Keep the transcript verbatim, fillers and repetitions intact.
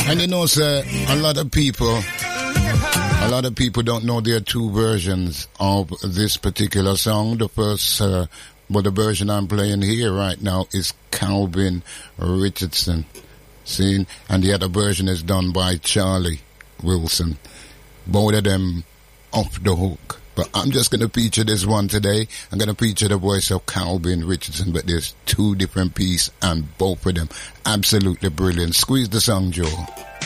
And you know, sir, a lot of people, a lot of people don't know there are two versions of this particular song. The first, uh, but the version I'm playing here right now is Calvin Richardson. See? And the other version is done by Charlie Wilson. Both of them off the hook. But I'm just going to feature this one today. I'm going to feature the voice of Calvin Richardson, but there's two different pieces and both of them absolutely brilliant. Squeeze the song, Joe.